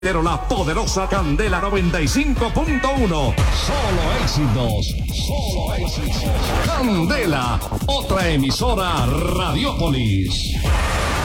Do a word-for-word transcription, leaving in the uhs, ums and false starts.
Pero la poderosa Candela noventa y cinco punto uno. Solo éxitos. Solo éxitos. Candela, otra emisora Radiopolis.